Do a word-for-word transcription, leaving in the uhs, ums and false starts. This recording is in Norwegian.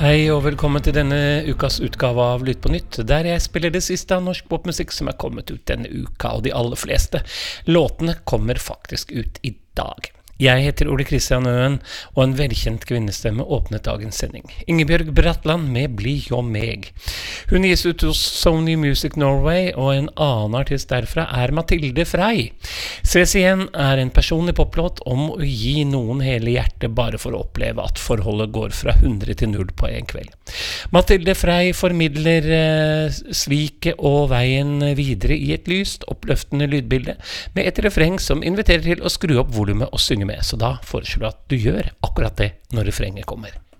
Hei og velkommen til denne ukas utgave av Lytt på nytt, der jeg spiller det siste av norsk popmusikk som er kommet ut denne uka, og de aller fleste låtene kommer faktisk ut i dag. Jeg heter Ole Kristian Øen, og en velkjent kvinnestemme åpnet dagens sending. Ingebjørg Bratland med Bli jo meg. Hun gis ut hos Sony Music Norway, og en annen artist derfra er Mathilde Frey. Ses igjen er en personlig poplåt om å gi noen hele hjertet bare for å oppleve at forholdet går fra hundre til null på en kveld. Mathilde Frey formidler eh, sviket og veien videre i et lyst, oppløftende lydbilde, med et refreng som inviterer til å skru opp volumet og synge med, så da foreslår jeg at du gjør akkurat det når refrenget kommer.